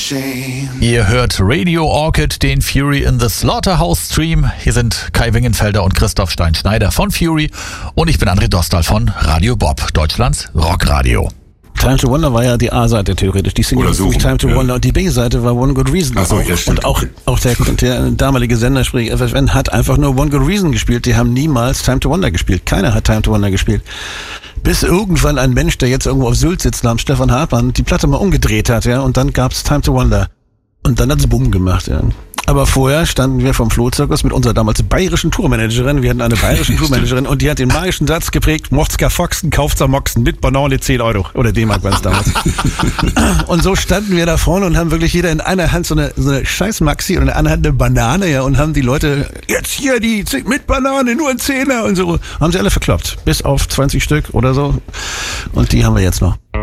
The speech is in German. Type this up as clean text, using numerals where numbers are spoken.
Ihr hört Radio Orchid, den Fury in the Slaughterhouse Stream. Hier sind Kai Wingenfelder und Christoph Stein-Schneider von Fury und ich bin André Dostal von Radio Bob, Deutschlands Rockradio. Time to Wonder war ja die A-Seite theoretisch, die Single so, Time to Wonder, und die B-Seite war One Good Reason. Ach so, ja, stimmt. Und auch der damalige Sender, sprich FFN, hat einfach nur One Good Reason gespielt. Die haben niemals Time to Wonder gespielt. Keiner hat Time to Wonder gespielt. Bis irgendwann ein Mensch, der jetzt irgendwo auf Sylt sitzt, namens Stefan Hartmann, die Platte mal umgedreht hat, ja, und dann gab's Time to Wonder. Und dann hat's Bumm gemacht, ja. Aber vorher standen wir vom Flohzirkus mit unserer damals bayerischen Tourmanagerin. Wir hatten eine bayerische Tourmanagerin und die hat den magischen Satz geprägt: Mocht's Foxen, kauft's am Moxen mit Banane 10 Euro. Oder D-Mark war es damals. Und so standen wir da vorne und haben wirklich jeder in einer Hand so eine scheiß Maxi und in der anderen Hand eine Banane, ja, und haben die Leute, jetzt hier die mit Banane, nur ein Zehner und so. Haben sie alle verkloppt. Bis auf 20 Stück oder so. Und die haben wir jetzt noch.